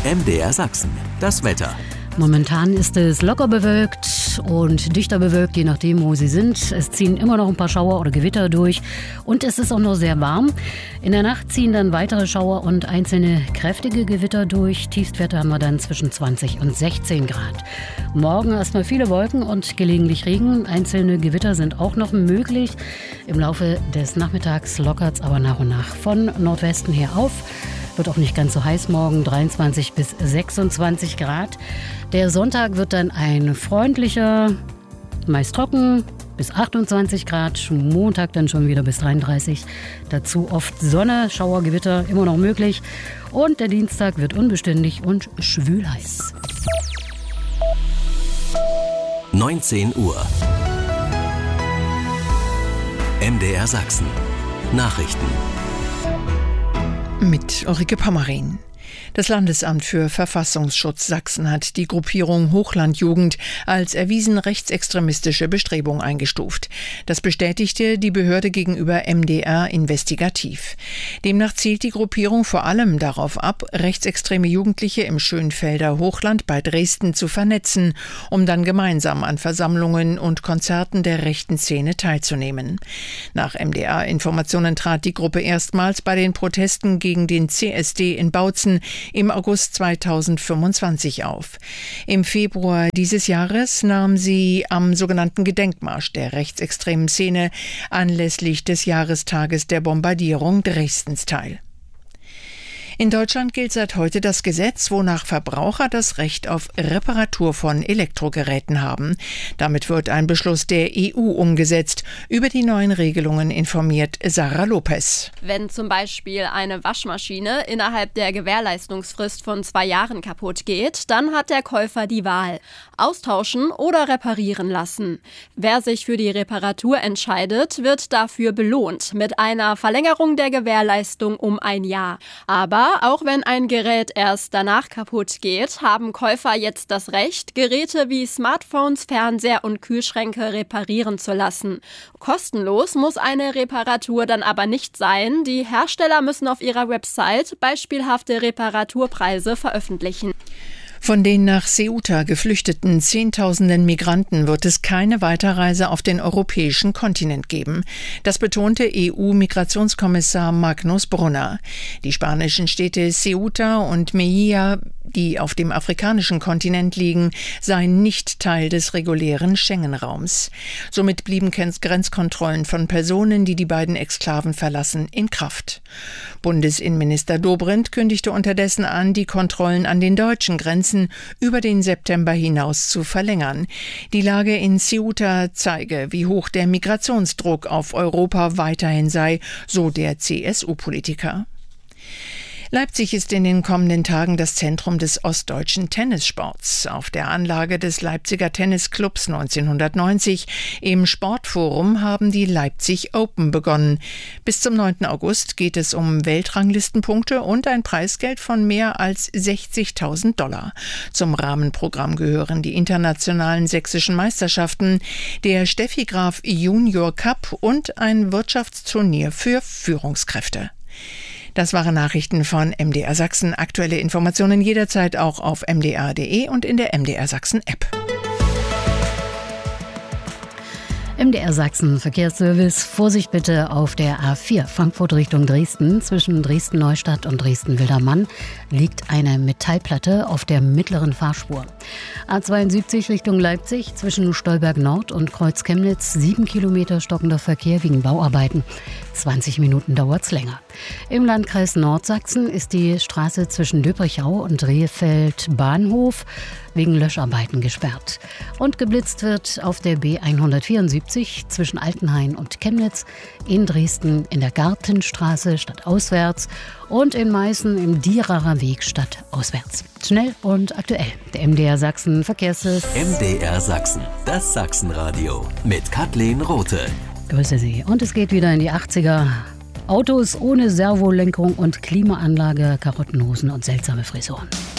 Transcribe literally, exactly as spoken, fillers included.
M D R Sachsen, das Wetter. Momentan ist es locker bewölkt und dichter bewölkt, je nachdem, wo Sie sind. Es ziehen immer noch ein paar Schauer oder Gewitter durch und es ist auch noch sehr warm. In der Nacht ziehen dann weitere Schauer und einzelne kräftige Gewitter durch. Tiefstwerte haben wir dann zwischen zwanzig und sechzehn Grad. Morgen erstmal viele Wolken und gelegentlich Regen. Einzelne Gewitter sind auch noch möglich. Im Laufe des Nachmittags lockert es aber nach und nach von Nordwesten her auf. Wird auch nicht ganz so heiß morgen, dreiundzwanzig bis sechsundzwanzig Grad. Der Sonntag wird dann ein freundlicher, meist trocken, bis achtundzwanzig Grad. Montag dann schon wieder bis dreiunddreißig. Dazu oft Sonne, Schauergewitter immer noch möglich. Und der Dienstag wird unbeständig und schwül heiß. neunzehn Uhr. M D R Sachsen. Nachrichten. Mit Ulrike Pommerin. Das Landesamt für Verfassungsschutz Sachsen hat die Gruppierung Hochlandjugend als erwiesen rechtsextremistische Bestrebung eingestuft. Das bestätigte die Behörde gegenüber M D R investigativ. Demnach zielt die Gruppierung vor allem darauf ab, rechtsextreme Jugendliche im Schönfelder Hochland bei Dresden zu vernetzen, um dann gemeinsam an Versammlungen und Konzerten der rechten Szene teilzunehmen. Nach M D R-Informationen trat die Gruppe erstmals bei den Protesten gegen den C S D in Bautzen im August zweitausendfünfundzwanzig auf. Im Februar dieses Jahres nahm sie am sogenannten Gedenkmarsch der rechtsextremen Szene anlässlich des Jahrestages der Bombardierung Dresdens teil. In Deutschland gilt seit heute das Gesetz, wonach Verbraucher das Recht auf Reparatur von Elektrogeräten haben. Damit wird ein Beschluss der E U umgesetzt. Über die neuen Regelungen informiert Sarah Lopez. Wenn zum Beispiel eine Waschmaschine innerhalb der Gewährleistungsfrist von zwei Jahren kaputt geht, dann hat der Käufer die Wahl: austauschen oder reparieren lassen. Wer sich für die Reparatur entscheidet, wird dafür belohnt mit einer Verlängerung der Gewährleistung um ein Jahr. Aber auch wenn ein Gerät erst danach kaputt geht, haben Käufer jetzt das Recht, Geräte wie Smartphones, Fernseher und Kühlschränke reparieren zu lassen. Kostenlos muss eine Reparatur dann aber nicht sein. Die Hersteller müssen auf ihrer Website beispielhafte Reparaturpreise veröffentlichen. Von den nach Ceuta geflüchteten Zehntausenden Migranten wird es keine Weiterreise auf den europäischen Kontinent geben. Das betonte E U-Migrationskommissar Magnus Brunner. Die spanischen Städte Ceuta und Melilla, die auf dem afrikanischen Kontinent liegen, seien nicht Teil des regulären Schengen-Raums. Somit blieben Grenzkontrollen von Personen, die die beiden Exklaven verlassen, in Kraft. Bundesinnenminister Dobrindt kündigte unterdessen an, die Kontrollen an den deutschen Grenzen über den September hinaus zu verlängern. Die Lage in Ceuta zeige, wie hoch der Migrationsdruck auf Europa weiterhin sei, so der C S U-Politiker. Leipzig ist in den kommenden Tagen das Zentrum des ostdeutschen Tennissports. Auf der Anlage des Leipziger Tennisclubs neunzehnhundertneunzig im Sportforum haben die Leipzig Open begonnen. Bis zum neunten August geht es um Weltranglistenpunkte und ein Preisgeld von mehr als sechzigtausend Dollar. Zum Rahmenprogramm gehören die internationalen sächsischen Meisterschaften, der Steffi Graf Junior Cup und ein Wirtschaftsturnier für Führungskräfte. Das waren Nachrichten von M D R Sachsen. Aktuelle Informationen jederzeit auch auf m d r punkt d e und in der M D R Sachsen App. M D R Sachsen Verkehrsservice. Vorsicht bitte auf der A vier Frankfurt Richtung Dresden. Zwischen Dresden-Neustadt und Dresden-Wildermann liegt eine Metallplatte auf der mittleren Fahrspur. A zweiundsiebzig Richtung Leipzig zwischen Stolberg Nord und Kreuz Chemnitz. Sieben Kilometer stockender Verkehr wegen Bauarbeiten. zwanzig Minuten dauert's länger. Im Landkreis Nordsachsen ist die Straße zwischen Döbrichau und Rehfeld Bahnhof wegen Löscharbeiten gesperrt. Und geblitzt wird auf der B hundertvierundsiebzig zwischen Altenhain und Chemnitz, in Dresden in der Gartenstraße stadtauswärts und in Meißen im Dieracher Weg stadtauswärts. Schnell und aktuell. Der M D R Sachsen Verkehrsservice. M D R Sachsen, das Sachsenradio mit Kathleen Rothe. Grüße Sie. Und es geht wieder in die achtziger. Autos ohne Servolenkung und Klimaanlage, Karottenhosen und seltsame Frisuren.